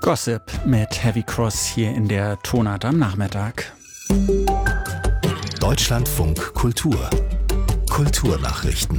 Gossip mit Heavy Cross hier in der Tonart am Nachmittag. Deutschlandfunk Kultur. Kulturnachrichten.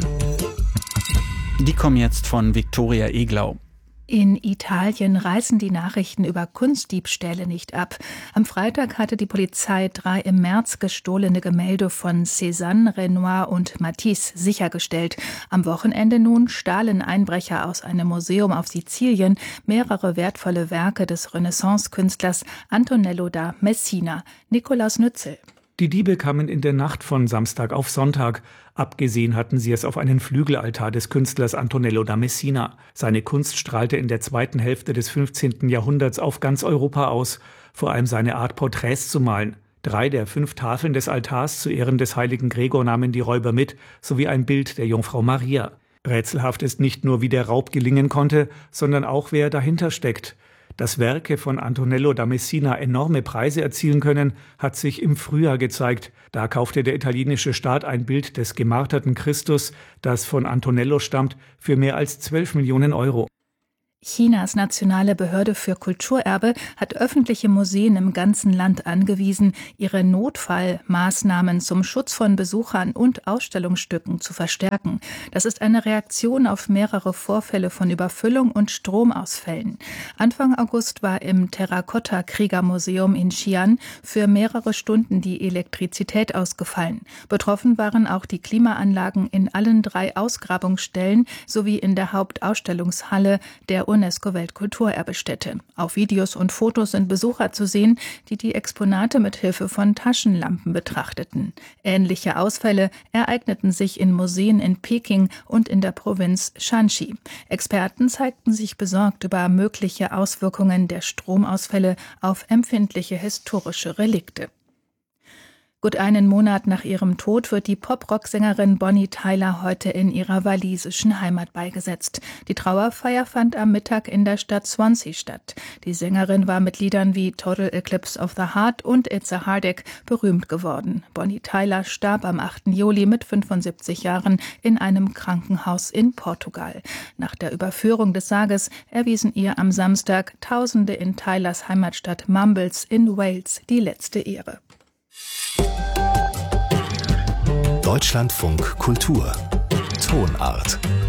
Die kommen jetzt von Viktoria Eglau. In Italien reißen die Nachrichten über Kunstdiebstähle nicht ab. Am Freitag hatte die Polizei 3 im März gestohlene Gemälde von Cézanne, Renoir und Matisse sichergestellt. Am Wochenende nun stahlen Einbrecher aus einem Museum auf Sizilien mehrere wertvolle Werke des Renaissance-Künstlers Antonello da Messina. Nikolaus Nützel. Die Diebe kamen in der Nacht von Samstag auf Sonntag. Abgesehen hatten sie es auf einen Flügelaltar des Künstlers Antonello da Messina. Seine Kunst strahlte in der zweiten Hälfte des 15. Jahrhunderts auf ganz Europa aus, vor allem seine Art, Porträts zu malen. 3 der 5 Tafeln des Altars zu Ehren des heiligen Gregor nahmen die Räuber mit, sowie ein Bild der Jungfrau Maria. Rätselhaft ist nicht nur, wie der Raub gelingen konnte, sondern auch, wer dahinter steckt. Dass Werke von Antonello da Messina enorme Preise erzielen können, hat sich im Frühjahr gezeigt. Da kaufte der italienische Staat ein Bild des gemarterten Christus, das von Antonello stammt, für mehr als 12 Millionen Euro. Chinas nationale Behörde für Kulturerbe hat öffentliche Museen im ganzen Land angewiesen, ihre Notfallmaßnahmen zum Schutz von Besuchern und Ausstellungsstücken zu verstärken. Das ist eine Reaktion auf mehrere Vorfälle von Überfüllung und Stromausfällen. Anfang August war im Terrakotta-Kriegermuseum in Xi'an für mehrere Stunden die Elektrizität ausgefallen. Betroffen waren auch die Klimaanlagen in allen 3 Ausgrabungsstellen sowie in der Hauptausstellungshalle der UNESCO-Weltkulturerbestätte. Auf Videos und Fotos sind Besucher zu sehen, die die Exponate mit Hilfe von Taschenlampen betrachteten. Ähnliche Ausfälle ereigneten sich in Museen in Peking und in der Provinz Shanxi. Experten zeigten sich besorgt über mögliche Auswirkungen der Stromausfälle auf empfindliche historische Relikte. Gut einen Monat nach ihrem Tod wird die Pop-Rock-Sängerin Bonnie Tyler heute in ihrer walisischen Heimat beigesetzt. Die Trauerfeier fand am Mittag in der Stadt Swansea statt. Die Sängerin war mit Liedern wie Total Eclipse of the Heart und It's a Heartache berühmt geworden. Bonnie Tyler starb am 8. Juli mit 75 Jahren in einem Krankenhaus in Portugal. Nach der Überführung des Sarges erwiesen ihr am Samstag Tausende in Tylers Heimatstadt Mumbles in Wales die letzte Ehre. Deutschlandfunk Kultur. Tonart.